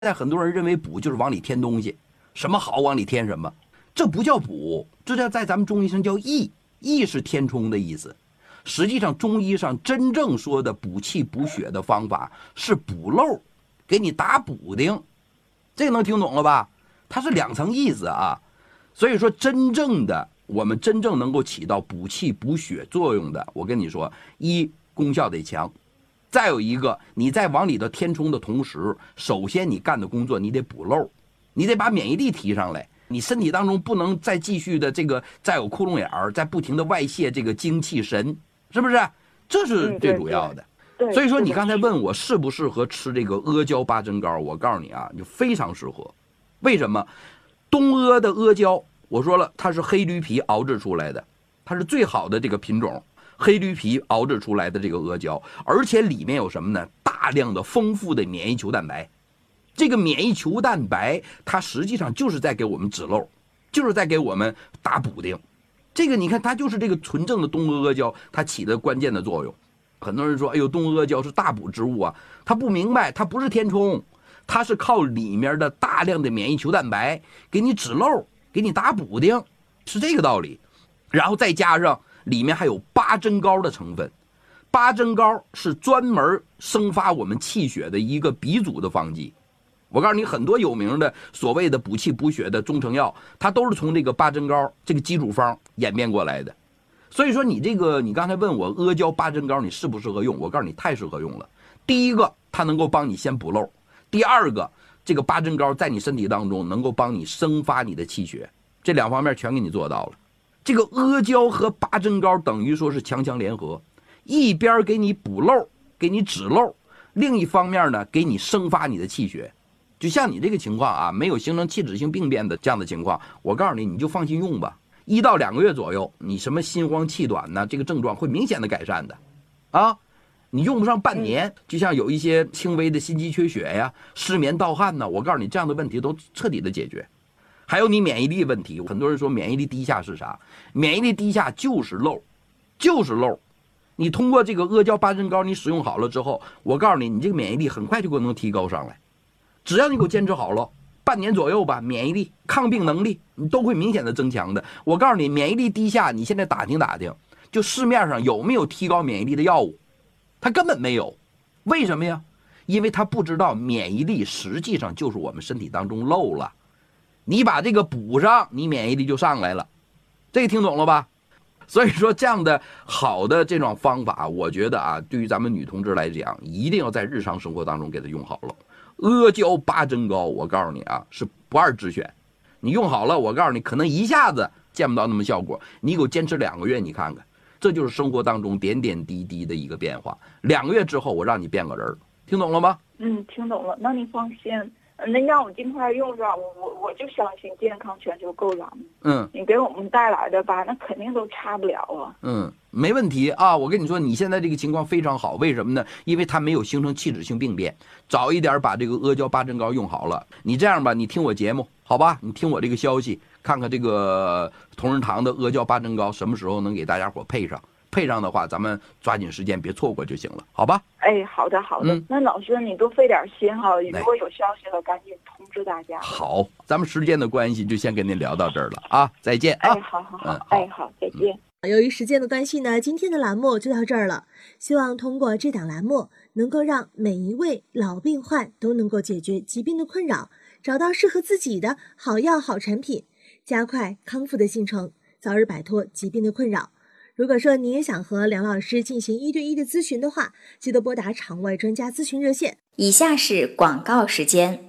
在很多人认为补就是往里添东西，什么好往里添什么，这不叫补，这叫在咱们中医上叫益，益是填充的意思。实际上中医上真正说的补气补血的方法是补漏，给你打补丁，这个能听懂了吧？它是两层意思啊。所以说真正的我们真正能够起到补气补血作用的，我跟你说，一功效得强，再有一个你在往里头填充的同时，首先你干的工作你得补漏，你得把免疫力提上来，你身体当中不能再继续的这个再有窟窿眼儿，再不停的外泄这个精气神，是不是？这是最主要的。所以说你刚才问我适不适合吃这个阿胶八珍膏，我告诉你啊，就非常适合。为什么？东阿的阿胶，我说了，它是黑驴皮熬制出来的，它是最好的这个品种，黑驴皮熬制出来的这个阿胶，而且里面有什么呢？大量的丰富的免疫球蛋白。这个免疫球蛋白它实际上就是在给我们止漏，就是在给我们打补丁。这个你看，它就是这个纯正的东阿阿胶，它起的关键的作用。很多人说，哎呦，东阿阿胶是大补之物啊，他不明白，它不是填充，它是靠里面的大量的免疫球蛋白给你止漏，给你打补丁，是这个道理。然后再加上里面还有八珍膏的成分，八珍膏是专门生发我们气血的一个鼻祖的方剂。我告诉你，很多有名的所谓的补气补血的中成药，它都是从这个八珍膏这个基础方演变过来的。所以说你刚才问我阿胶八珍膏你适不适合用，我告诉你太适合用了。第一个，它能够帮你先补漏；第二个，这个八珍膏在你身体当中能够帮你生发你的气血，这两方面全给你做到了。这个阿胶和八珍膏等于说是强强联合，一边给你补漏，给你止漏，另一方面呢，给你生发你的气血。就像你这个情况啊，没有形成器质性病变的这样的情况，我告诉你，你就放心用吧。1到2个月左右，你什么心慌气短呢，这个症状会明显的改善的，啊，你用不上半年，就像有一些轻微的心肌缺血呀、失眠盗汗呢，我告诉你，这样的问题都彻底的解决。还有你免疫力问题，很多人说免疫力低下是啥？免疫力低下就是漏，就是漏。你通过这个阿胶八珍膏，你使用好了之后，我告诉你，你这个免疫力很快就能提高上来。只要你给我坚持好了，半年左右吧，免疫力、抗病能力你都会明显的增强的。我告诉你，免疫力低下，你现在打听打听，就市面上有没有提高免疫力的药物？它根本没有。为什么呀？因为他不知道免疫力实际上就是我们身体当中漏了，你把这个补上，你免疫力就上来了。这个听懂了吧？所以说这样的好的这种方法，我觉得啊，对于咱们女同志来讲，一定要在日常生活当中给它用好了。阿胶八珍膏，我告诉你啊，是不二之选。你用好了，我告诉你，可能一下子见不到那么效果，你给我坚持2个月，你看看，这就是生活当中点点滴滴的一个变化。2个月之后，我让你变个人，听懂了吗？ 听懂了。那你放心，那让我尽快用上，我就相信健康全球够咱们。你给我们带来的吧，那肯定都差不了啊。 没问题啊。我跟你说，你现在这个情况非常好，为什么呢？因为它没有形成器质性病变。早一点把这个阿胶八珍膏用好了。你这样吧，你听我节目，好吧？你听我这个消息，看看这个同仁堂的阿胶八珍膏什么时候能给大家伙配上。配上的话，咱们抓紧时间，别错过就行了，好吧？ 哎，好的好的。那老师你多费点心哈，如果有消息了，赶紧通知大家。 好，咱们时间的关系，就先跟您聊到这儿了啊，再见啊！ 好，好，再见。 由于时间的关系呢，今天的栏目就到这儿了。希望通过这档栏目，能够让每一位老病患都能够解决疾病的困扰，找到适合自己的好药好产品，加快康复的进程，早日摆脱疾病的困扰。如果说你也想和梁老师进行1对1的咨询的话，记得拨打场外专家咨询热线。 以下是广告时间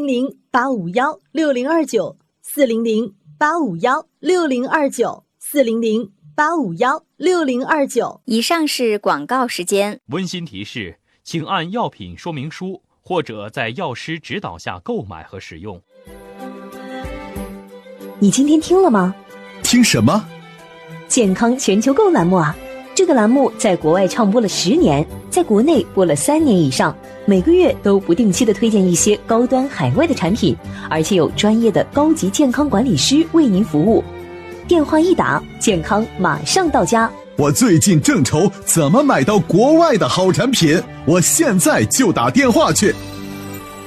：400-851-6029 400-851-6029 400-851-6029。 以上是广告时间。 温馨提示，请按药品说明书或者在药师指导下购买和使用。 你今天听了吗？ 听什么？ 健康全球购栏目啊！这个栏目在国外唱播了10年，在国内播了3年以上，每个月都不定期的推荐一些高端海外的产品，而且有专业的高级健康管理师为您服务。电话一打，健康马上到家。 我最近正愁怎么买到国外的好产品，我现在就打电话去。